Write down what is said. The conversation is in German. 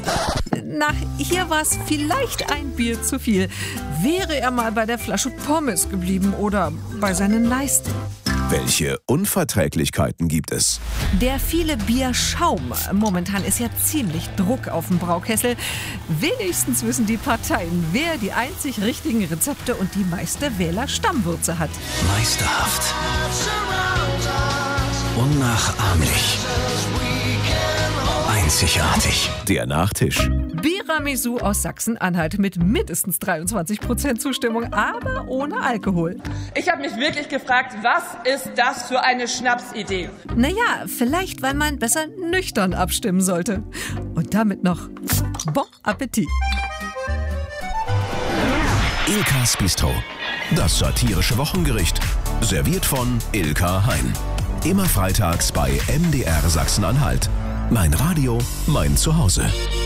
Na, hier war es vielleicht ein Bier zu viel. Wäre er mal bei der Flasche Pommes geblieben oder bei seinen Leisten. Welche Unverträglichkeiten gibt es? Der viele Bierschaum. Momentan ist ja ziemlich Druck auf dem Braukessel. Wenigstens wissen die Parteien, wer die einzig richtigen Rezepte und die meiste Wähler-Stammwürze hat. Meisterhaft. Unnachahmlich. Einzigartig. Der Nachtisch. Biramisu aus Sachsen-Anhalt mit mindestens 23% Zustimmung, aber ohne Alkohol. Ich habe mich wirklich gefragt, was ist das für eine Schnapsidee? Naja, vielleicht, weil man besser nüchtern abstimmen sollte. Und damit noch Bon Appetit. Ilkas Bistro. Das satirische Wochengericht. Serviert von Ilka Hein. Immer freitags bei MDR Sachsen-Anhalt. Mein Radio, mein Zuhause.